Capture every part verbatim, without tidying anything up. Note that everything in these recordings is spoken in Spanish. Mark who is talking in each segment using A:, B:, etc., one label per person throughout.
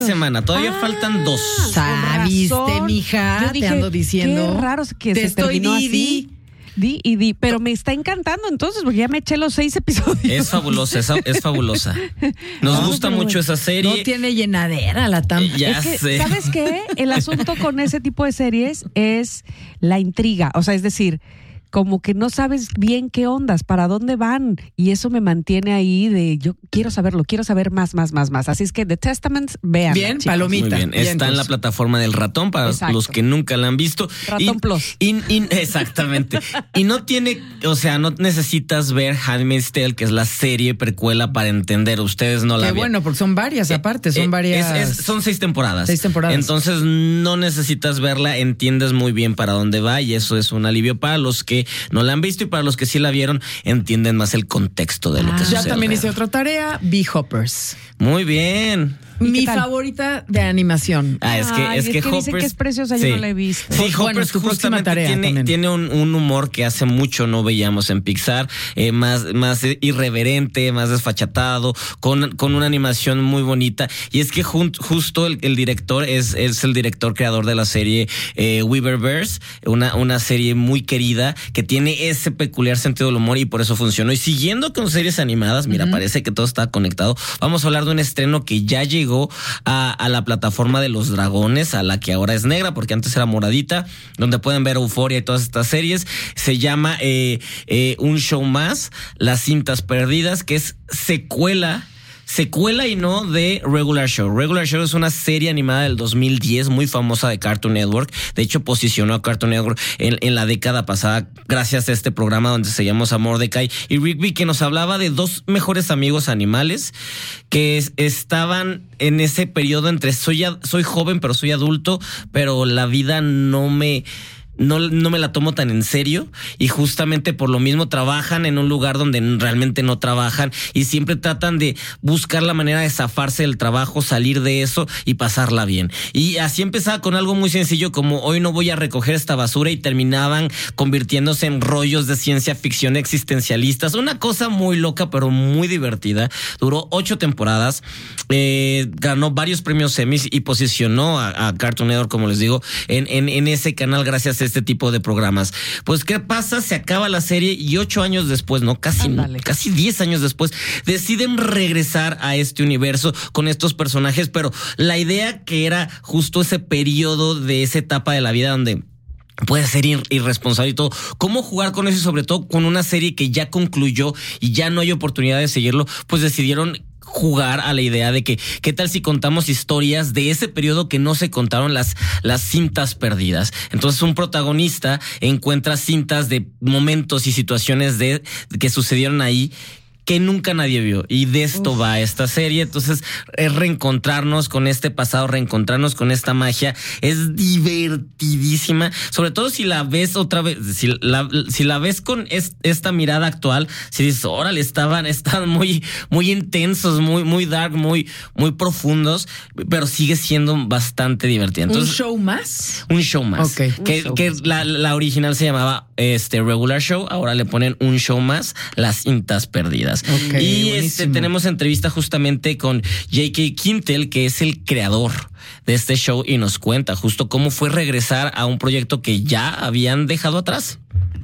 A: semana, todavía ah, faltan dos.
B: ¿Sabiste, mija?
C: Yo dije,
B: te ando diciendo.
C: Qué raro que
B: te
C: se
B: estoy
C: terminó
B: di,
C: así.
B: Di.
C: Di y di, pero me está encantando entonces, porque ya me eché los seis episodios.
A: Es fabulosa, es, es fabulosa. Nos no, gusta mucho bueno. esa serie.
B: No tiene llenadera la tampa.
A: Eh, ya
C: es que,
A: sé.
C: ¿sabes qué? El asunto con ese tipo de series es la intriga. O sea, es decir, como que no sabes bien qué ondas, para dónde van, y eso me mantiene ahí de yo quiero saberlo, quiero saber más, más, más, más. Así es que The Testament, vean.
B: Bien, chicos. Palomita.
A: Muy bien.
B: bien
A: Está en la plataforma del Ratón para Exacto. los que nunca la han visto.
C: Ratón
A: y,
C: Plus.
A: Y, y, exactamente. Y no tiene, o sea, no necesitas ver Handmaid's Tale, que es la serie precuela para entender. Ustedes no la ven.
B: Qué bueno, porque son varias aparte, son
A: eh,
B: varias.
A: Es, es, son seis temporadas.
B: Seis temporadas.
A: Entonces no necesitas verla, entiendes muy bien para dónde va y eso es un alivio para los que no la han visto. Y para los que sí la vieron, entienden más el contexto de lo
B: ah,
A: que sucede.
B: Ya también hice otra tarea, Bee-Hoppers.
A: Muy bien.
B: Mi favorita de animación.
A: Ah, es que,
C: Ay,
A: es
C: es
A: que,
C: que
A: Hoppers.
C: Dicen que es preciosa,
A: sí.
C: yo no la he visto.
A: Sí,
B: pues,
A: Hoppers
B: bueno, tu
A: justamente
B: tarea
A: tiene, tiene un, un humor que hace mucho no veíamos en Pixar, eh, más, más irreverente, más desfachatado, con, con una animación muy bonita. Y es que jun, justo el, el director es, es el director creador de la serie eh, Weaververse, una, una serie muy querida que tiene ese peculiar sentido del humor y por eso funcionó. Y siguiendo con series animadas, mira, uh-huh. parece que todo está conectado. Vamos a hablar de un estreno que ya llegó a, a la plataforma de los dragones, a la que ahora es negra, porque antes era moradita, donde pueden ver Euphoria y todas estas series. Se llama eh, eh, Un Show Más, Las Cintas Perdidas, que es secuela Secuela y no de Regular Show. Regular Show es una serie animada del dos mil diez muy famosa de Cartoon Network. De hecho, posicionó a Cartoon Network en, en la década pasada gracias a este programa donde seguíamos a Mordecai y Rigby, que nos hablaba de dos mejores amigos animales que es, estaban en ese periodo entre soy, soy joven pero soy adulto, pero la vida no me... No, no me la tomo tan en serio y justamente por lo mismo trabajan en un lugar donde realmente no trabajan y siempre tratan de buscar la manera de zafarse del trabajo, salir de eso y pasarla bien. Y así empezaba con algo muy sencillo como hoy no voy a recoger esta basura y terminaban convirtiéndose en rollos de ciencia ficción existencialistas. Una cosa muy loca pero muy divertida. Duró ocho temporadas, eh, ganó varios premios Emmys y posicionó a, a Cartoon Network, como les digo, en, en, en ese canal gracias a este tipo de programas. Pues, ¿qué pasa? Se acaba la serie y ocho años después, no, casi, no, casi diez años después, deciden regresar a este universo con estos personajes, pero la idea que era justo ese periodo de esa etapa de la vida donde puede ser ir, irresponsable y todo. ¿Cómo jugar con eso y sobre todo con una serie que ya concluyó y ya no hay oportunidad de seguirlo? Pues decidieron jugar a la idea de que qué tal si contamos historias de ese periodo que no se contaron, las, las cintas perdidas. Entonces un protagonista encuentra cintas de momentos y situaciones de, que sucedieron ahí que nunca nadie vio y de esto Uf. va esta serie. Entonces es reencontrarnos con este pasado, reencontrarnos con esta magia. Es divertidísima, sobre todo si la ves otra vez, si la, si la ves con es, esta mirada actual, si dices, órale, estaban, estaban muy, muy intensos, muy, muy dark, muy, muy profundos, pero sigue siendo bastante divertida. Entonces,
B: ¿un show más?
A: Un show más.
B: Okay.
A: Que,
B: show
A: que
B: más.
A: La, la original se llamaba este Regular Show, ahora le ponen Un Show Más, Las Cintas Perdidas.
B: Okay,
A: y
B: buenísimo.
A: este, tenemos entrevista justamente con J K Quintel, que es el creador de este show y nos cuenta justo cómo fue regresar a un proyecto que ya habían dejado atrás.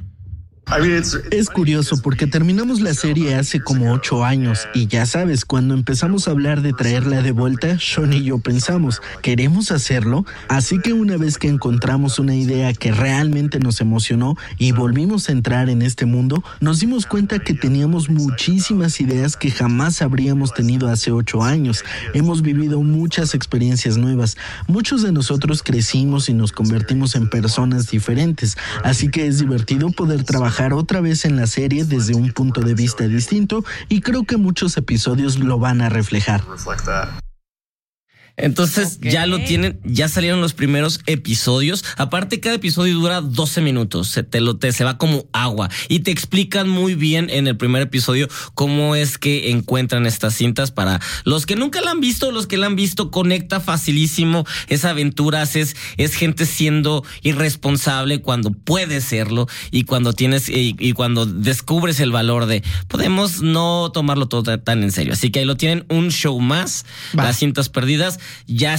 D: Es curioso porque terminamos la serie hace como ocho años y ya sabes, cuando empezamos a hablar de traerla de vuelta, Sean y yo pensamos, ¿queremos hacerlo? Así que una vez que encontramos una idea que realmente nos emocionó y volvimos a entrar en este mundo, nos dimos cuenta que teníamos muchísimas ideas que jamás habríamos tenido hace ocho años. Hemos vivido muchas experiencias nuevas. Muchos de nosotros crecimos y nos convertimos en personas diferentes, así que es divertido poder trabajar otra vez en la serie desde un punto de vista distinto y creo que muchos episodios lo van a reflejar.
A: Entonces okay. ya lo tienen, ya salieron los primeros episodios. Aparte, cada episodio dura doce minutos. Se te lo te se va como agua. Y te explican muy bien en el primer episodio cómo es que encuentran estas cintas. Para los que nunca la han visto, los que la han visto, conecta facilísimo. Es aventuras, es, es gente siendo irresponsable cuando puede serlo. Y cuando tienes, y, y cuando descubres el valor de podemos no tomarlo todo tan en serio. Así que ahí lo tienen, Un Show Más, va. Las Cintas Perdidas. ya